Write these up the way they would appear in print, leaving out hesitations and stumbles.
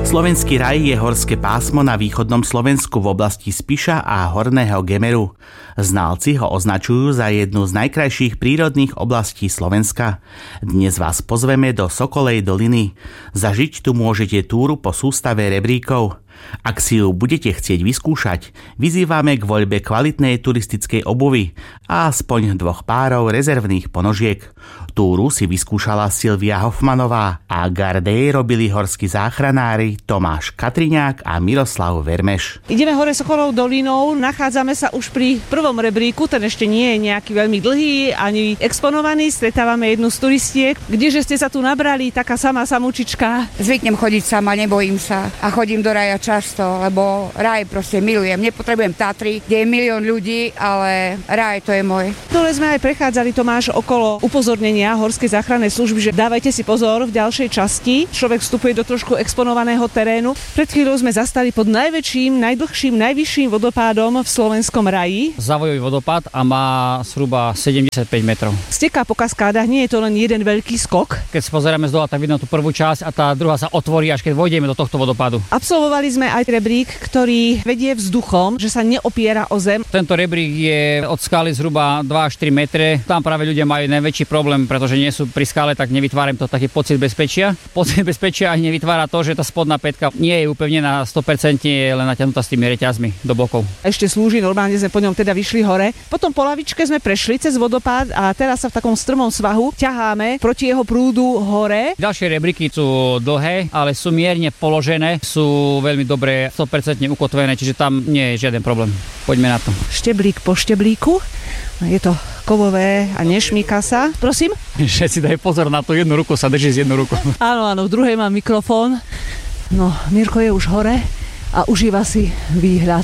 Slovenský raj je horské pásmo na východnom Slovensku v oblasti Spiša a Horného Gemeru. Znalci ho označujú za jednu z najkrajších prírodných oblastí Slovenska. Dnes vás pozveme do Sokolej doliny. Zažiť tu môžete túru po sústave rebríkov. Ak si ju budete chcieť vyskúšať, vyzývame k voľbe kvalitnej turistickej obuvy a aspoň 2 párov rezervných ponožiek. Túru si vyskúšala Silvia Hofmanová a gardej robili horskí záchranári Tomáš Katriňák a Miroslav Vermeš. Ideme hore Sokolou dolinou, nachádzame sa už pri prvom rebríku, ten ešte nie je nejaký veľmi dlhý ani exponovaný. Stretávame jednu z turistiek. Kdeže ste sa tu nabrali, taká sama samúčička? Zvyknem chodiť sama, nebojím sa a chodím do raja často, lebo raj proste milujem. Nepotrebujem Tatry, kde je milión ľudí, ale raj to je môj. Dole sme aj prechádzali, Tomáš, okolo upozornenia Horskej záchrannej služby, že dávajte si pozor v ďalšej časti. Človek vstupuje do trošku exponovaného terénu. Pred chvíľou sme zastali pod najväčším, najdlhším, najvyšším vodopádom v slovenskom raji. Závojový vodopád a má zhruba 75 metrov. Steká po kaskádach, nie je to len jeden veľký skok. Keď sa pozeráme z dola, tak vidno tú prvú časť a tá druhá sa otvorí, až keď vojdeme do tohto vodopádu. Absolvovali sme aj rebrík, ktorý vedie vzduchom, že sa neopiera o zem. Tento rebrík je od skály zhruba 2 až 4 metre. Tam práve ľudia majú najväčší problém, pretože nie sú pri skále, tak nevytváram to taký pocit bezpečia. Pocit bezpečia ani nevytvára to, že tá spodná pätka nie je upevnená 100%, je len natiahnutá s tými reťazmi do bokov. Ešte slúži, normálne sme po ňom teda vyšli hore. Potom po lavičke sme prešli cez vodopád a teraz sa v takom strmom svahu ťaháme proti jeho prúdu hore. Ďalšie rebríky sú dlhé, ale sú mierne položené, sú veľmi dobre 100% ukotvené, čiže tam nie je žiaden problém. Poďme na to. Šteblík po šteblíku. Je to kovové a nešmýka sa. Prosím? Všetci daj pozor na to, jednu ruku sa drží s jednou rukou. Áno, v druhej mám mikrofón. No, Mirko je už hore a užíva si výhľad.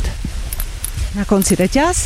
Na konci reťaz.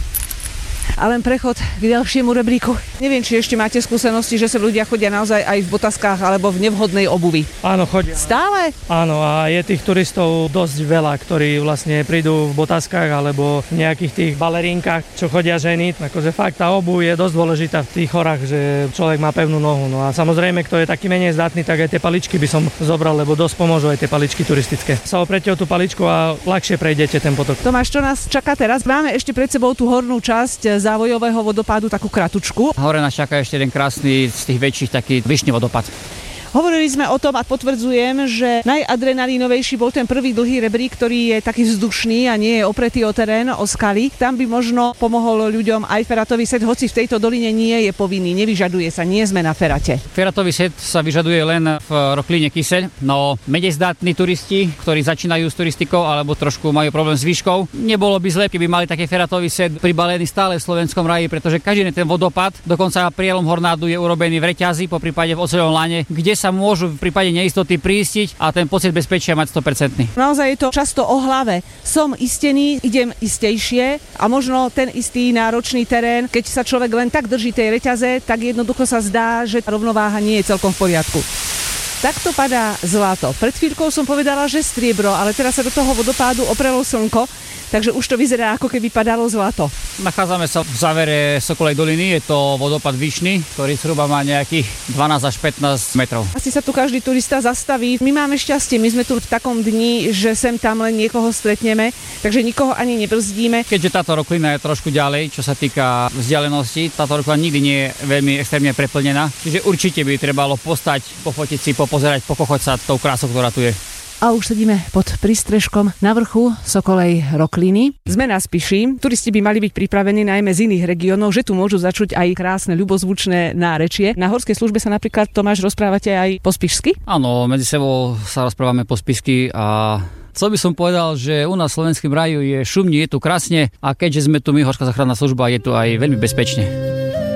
A len prechod k ďalšiemu rebríku. Neviem, či ešte máte skúsenosti, že sa ľudia chodia naozaj aj v botaskách alebo v nevhodnej obuvi. Áno, chodia. Stále? Áno, a je tých turistov dosť veľa, ktorí vlastne prídu v botaskách alebo v nejakých tých balerinkách, čo chodia ženy. Akože fakt tá obuv je dosť dôležitá v tých horách, že človek má pevnú nohu. No a samozrejme, kto je taký menej zdatný, tak aj tie paličky by som zobral, lebo dosť pomôžu aj tie paličky turistické. Sa oprete o tú paličku a ľahšie prejdete ten potok. Tomáš, čo nás čaká teraz? Máme ešte pred sebou tú hornú časť závojového vodopádu, takú kratučku. Hore nás čaká ešte jeden krásny z tých väčších, taký vyšný vodopád. Hovorili sme o tom a potvrdzujem, že najadrenalínovejší bol ten prvý dlhý rebrík, ktorý je taký vzdušný a nie je opretý o terén, o skaly. Tam by možno pomohol ľuďom aj feratový set, hoci v tejto doline nie je povinný, nevyžaduje sa, nie sme na ferate. Feratový set sa vyžaduje len v Roklíne Kyseľ, no menej zdatní turisti, ktorí začínajú s turistikou alebo trošku majú problém s výškou, nebolo by zle, keby mali taký feratový set pribalený stále v slovenskom raji, pretože každý ten vodopád, dokonca prielom hornádu je urobený v reťazi, poprípade v oceľovom lane, kde sa môžu v prípade neistoty prístiť a ten pocit bezpečia mať 100%. Naozaj je to často o hlave. Som istený, idem istejšie a možno ten istý náročný terén, keď sa človek len tak drží tej reťaze, tak jednoducho sa zdá, že rovnováha nie je celkom v poriadku. Takto padá zlato. Pred chvíľkou som povedala, že striebro, ale teraz sa do toho vodopádu oprelo slnko, takže už to vyzerá, ako keby padalo zlato. Nachádzame sa v závere Sokolej doliny, je to vodopád Vyšný, ktorý zhruba má nejakých 12 až 15 metrov. Asi sa tu každý turista zastaví. My máme šťastie, my sme tu v takom dni, že sem tam len niekoho stretneme, takže nikoho ani nebrzdíme. Keďže táto roklina je trošku ďalej, čo sa týka vzdialenosti, táto roklina nikdy nie je veľmi extrémne preplnená, čiže určite by trebalo postať, pofotiť si, popozerať, pokochať sa tou krásou, ktorá tu je. A už sedíme pod prístrežkom na vrchu Sokolej rokliny. Sme na Spiši. Turisti by mali byť pripravení najmä z iných regiónov, že tu môžu začuť aj krásne ľubozvučné nárečie. Na horskej službe sa napríklad, Tomáš, rozprávate aj po spišsky? Áno, medzi sebou sa rozprávame po spišsky a chcel by som povedal, že u nás v slovenskom raju je šumne, je tu krásne a keďže sme tu my, Horská záchranná služba, je tu aj veľmi bezpečne.